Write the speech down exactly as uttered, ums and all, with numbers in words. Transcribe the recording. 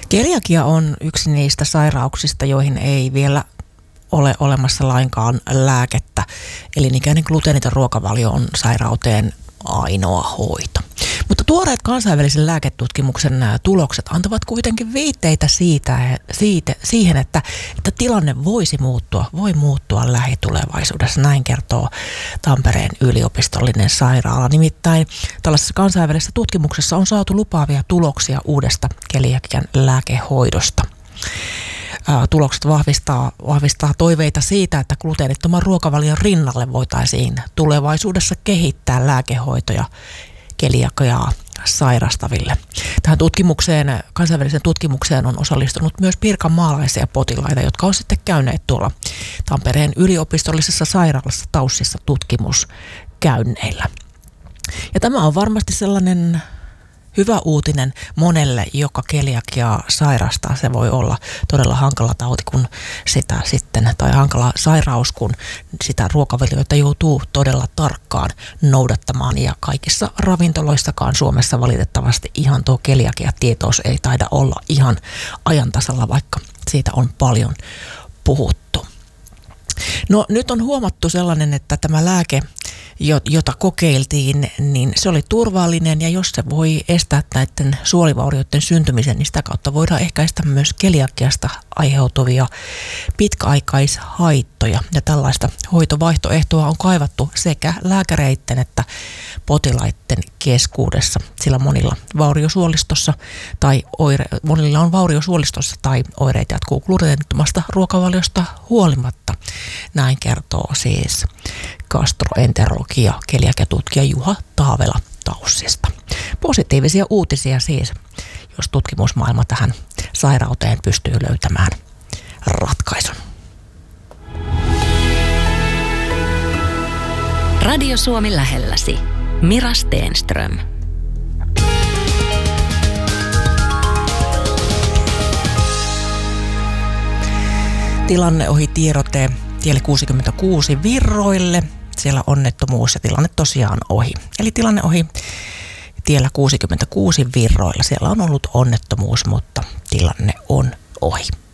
Keliakia on yksi niistä sairauksista, joihin ei vielä ole olemassa lainkaan lääkettä. Elinikäinen gluteeniton ruokavalio on sairauteen ainoa hoito. Mutta tuoreet kansainvälisen lääketutkimuksen tulokset antavat kuitenkin viitteitä siitä, siitä, siihen, että, että tilanne voisi muuttua, voi muuttua lähitulevaisuudessa. Näin kertoo Tampereen yliopistollinen sairaala. Nimittäin tällaisessa kansainvälisessä tutkimuksessa on saatu lupaavia tuloksia uudesta keliakian lääkehoidosta. Tulokset vahvistaa, vahvistaa toiveita siitä, että gluteenittoman ruokavalion rinnalle voitaisiin tulevaisuudessa kehittää lääkehoitoja keliakiaa sairastaville. Tähän tutkimukseen, kansainväliseen tutkimukseen on osallistunut myös pirkanmaalaisia potilaita, jotka on sitten käyneet tuolla Tampereen yliopistollisessa sairaalassa Taussissa tutkimuskäynneillä. Ja tämä on varmasti sellainen hyvä uutinen monelle, joka keliakiaa sairastaa. Se voi olla todella hankala tauti, kun sitä sitten, tai hankala sairaus, kun sitä ruokavalioita joutuu todella tarkkaan noudattamaan. Ja kaikissa ravintoloissakaan Suomessa valitettavasti ihan tuo keliakiatietous ei taida olla ihan ajan tasalla, vaikka siitä on paljon puhuttu. No nyt on huomattu sellainen, että tämä lääke, jota kokeiltiin, niin se oli turvallinen, ja jos se voi estää näiden suolivaurioiden syntymisen, niin sitä kautta voidaan ehkäistä myös keliakiasta aiheutuvia pitkäaikaishaittoja. Ja tällaista hoitovaihtoehtoa on kaivattu sekä lääkäreiden että potilaiden keskuudessa, sillä monilla vauriosuolistossa tai oire, monilla on vauriosuolistossa tai oireet jatkuu gluteenittomasta ruokavaliosta huolimatta. Näin kertoo siis gastroenterologi ja keliakiatutkija Juha Taavela Taussista. Positiivisia uutisia siis, jos tutkimusmaailma tähän sairauteen pystyy löytämään ratkaisun. Radio Suomi lähelläsi. Mira Stenström. Tilanne ohi tiedote tielle kuusikymmentäkuusi Virroille. Siellä onnettomuus ja tilanne tosiaan ohi. Eli tilanne ohi tiellä kuusikymmentäkuusi Virroilla. Siellä on ollut onnettomuus, mutta tilanne on ohi.